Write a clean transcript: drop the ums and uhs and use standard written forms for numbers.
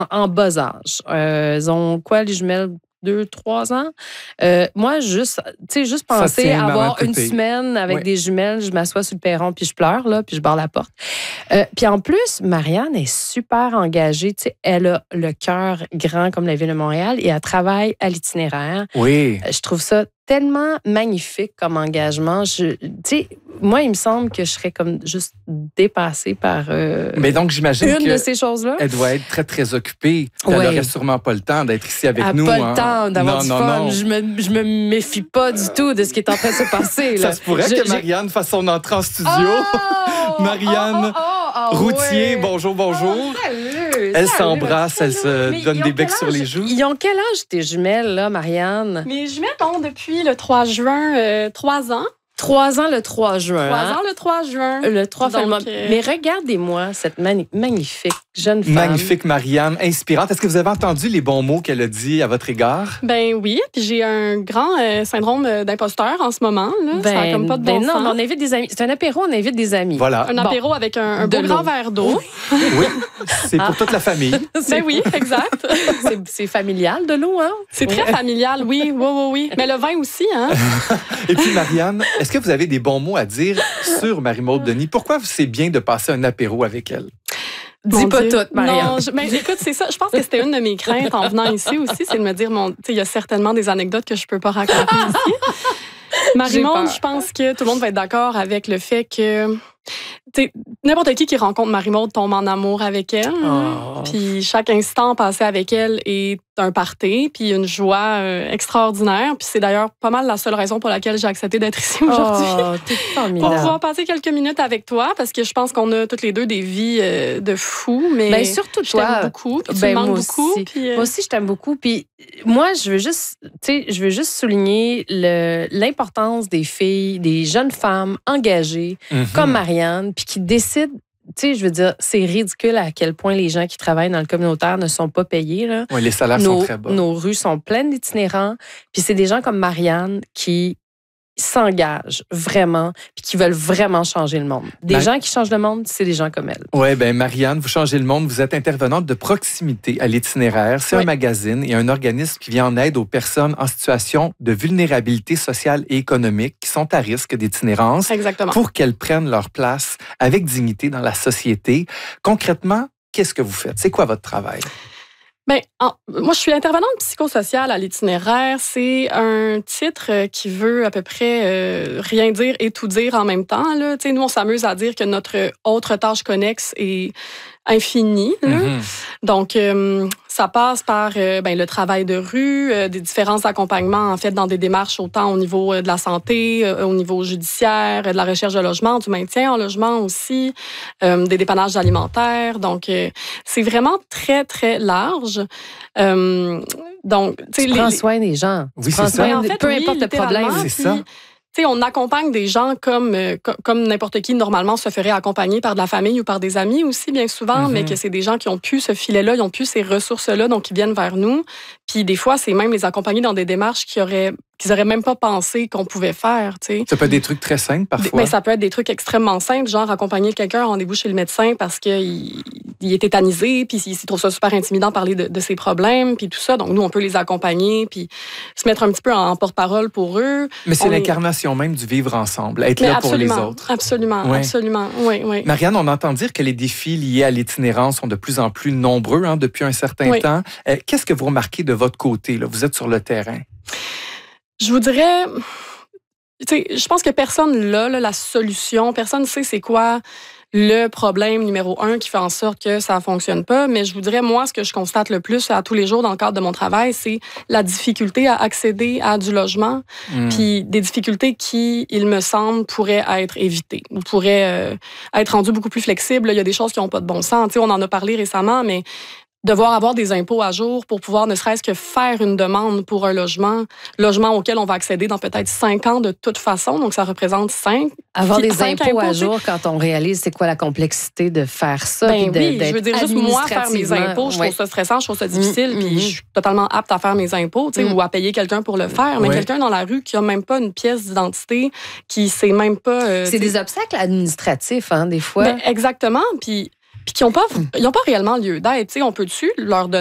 en bas âge. Ils ont quoi, les jumelles? 2, 3 ans. Moi, juste penser à avoir une semaine avec des jumelles, je m'assois sur le perron puis je pleure, là, puis je barre la porte. Puis en plus, Marianne est super engagée. Tu sais, elle a le cœur grand comme la Ville de Montréal et elle travaille à l'itinéraire. Oui. Je trouve ça tellement magnifique comme engagement. Tu sais, moi, il me semble que je serais comme juste dépassée par mais donc, j'imagine une de ces choses-là. Elle doit être très, très occupée. Elle n'aurait sûrement pas le temps d'être ici avec nous. Elle n'a pas le temps d'avoir du fun. Non. Je me méfie pas du tout de ce qui est en train de se passer. Là. Ça se pourrait que Marianne fasse son entrée en studio. Marianne Routier, bonjour. Salut, elle s'embrasse, elle se donne des becs sur les joues. Ils ont quel âge tes jumelles, là, Marianne? Mes jumelles ont depuis le 3 juin 3 ans. 3 ans le 3 juin. 3 ans le 3 juin. Le 3 février. Mais regardez-moi cette magnifique jeune femme. Magnifique Marianne, inspirante. Est-ce que vous avez entendu les bons mots qu'elle a dit à votre égard? Ben oui, puis j'ai un grand syndrome d'imposteur en ce moment. Là. Ça n'a comme pas de bon sens. Non, on invite des amis. C'est un apéro, on invite des amis. Voilà. Un apéro avec un beau grand verre d'eau. Oui, c'est pour toute la famille. Ben oui, exact. C'est familial de l'eau, hein? C'est très familial, oui. Mais le vin aussi, hein? Et puis Marianne, est-ce que vous avez des bons mots à dire sur Marie-Maude Denis? Pourquoi c'est bien de passer un apéro avec elle? Dis pas tout, Marianne. Non, mais écoute, c'est ça. Je pense que c'était une de mes craintes en venant ici aussi, c'est de me dire, il y a certainement des anecdotes que je peux pas raconter ici. Marie-Maude, je pense que tout le monde va être d'accord avec le fait que n'importe qui rencontre Marie-Maude tombe en amour avec elle. Puis chaque instant passé avec elle est un party, puis une joie extraordinaire. Puis c'est d'ailleurs pas mal la seule raison pour laquelle j'ai accepté d'être ici aujourd'hui. T'es formidable. Pour pouvoir passer quelques minutes avec toi, parce que je pense qu'on a toutes les deux des vies de fous. Mais surtout je toi. t'aime beaucoup, puis tu me manques beaucoup. Puis, moi aussi, je t'aime beaucoup. Puis moi, je veux juste souligner l'importance des filles, des jeunes femmes engagées, comme Marianne, puis qui décident. Tu sais, je veux dire, c'est ridicule à quel point les gens qui travaillent dans le communautaire ne sont pas payés. Là. Oui, les salaires sont très bas. Nos rues sont pleines d'itinérants. Puis c'est des gens comme Marianne qui s'engagent vraiment puis qui veulent vraiment changer le monde. Des gens qui changent le monde, c'est des gens comme elle. Oui, bien, Marianne, vous changez le monde. Vous êtes intervenante de proximité à l'Itinéraire. C'est un magazine et un organisme qui vient en aide aux personnes en situation de vulnérabilité sociale et économique qui sont à risque d'itinérance. Exactement. Pour qu'elles prennent leur place avec dignité dans la société. Concrètement, qu'est-ce que vous faites? C'est quoi votre travail? Moi, je suis intervenante psychosociale à l'Itinéraire. C'est un titre qui veut à peu près rien dire et tout dire en même temps. Là. Nous, on s'amuse à dire que notre autre tâche connexe est infinie. Donc, ça passe par le travail de rue, des différents accompagnements en fait dans des démarches autant au niveau de la santé, au niveau judiciaire, de la recherche de logement, du maintien en logement aussi, des dépannages alimentaires. Donc, c'est vraiment très, très large. Donc, tu prends soin des gens. Oui, c'est ça. En fait, peu importe le problème. C'est ça. On accompagne des gens comme n'importe qui normalement se ferait accompagner par de la famille ou par des amis aussi bien souvent, mais que c'est des gens qui ont pu ce filet-là, ils ont pu ces ressources-là, donc ils viennent vers nous. Puis des fois, c'est même les accompagner dans des démarches qu'ils auraient même pas pensé qu'on pouvait faire. T'sais. Ça peut être des trucs très simples parfois. Mais ça peut être des trucs extrêmement simples, genre accompagner quelqu'un en rendez-vous chez le médecin parce qu'il est tétanisé, puis il trouve ça super intimidant de parler de ses problèmes, puis tout ça. Donc nous, on peut les accompagner, puis se mettre un petit peu en porte-parole pour eux. Mais c'est l'incarnation même du vivre ensemble, être là pour les autres. Absolument. Oui. Marianne, on entend dire que les défis liés à l'itinérance sont de plus en plus nombreux depuis un certain temps. Qu'est-ce que vous remarquez de votre côté? Là? Vous êtes sur le terrain. Je vous dirais, je pense que personne n'a la solution. Personne ne sait c'est quoi le problème numéro 1 qui fait en sorte que ça ne fonctionne pas. Mais je vous dirais, moi, ce que je constate le plus à tous les jours dans le cadre de mon travail, c'est la difficulté à accéder à du logement, puis des difficultés qui, il me semble, pourraient être évitées ou pourraient être rendues beaucoup plus flexibles. Il y a des choses qui n'ont pas de bon sens. On en a parlé récemment, mais devoir avoir des impôts à jour pour pouvoir ne serait-ce que faire une demande pour un logement auquel on va accéder dans peut-être 5 ans de toute façon. Donc, ça représente 5. Avoir des impôts à jour quand on réalise c'est quoi la complexité de faire ça. Oui, je veux dire, juste moi, faire mes impôts, je trouve ça stressant, je trouve ça difficile, puis je suis totalement apte à faire mes impôts, ou à payer quelqu'un pour le faire. Mais quelqu'un dans la rue qui n'a même pas une pièce d'identité, qui sait même pas... c'est des obstacles administratifs, des fois. Exactement, puis... puis qui n'ont pas réellement lieu d'être. On peut-tu leur donner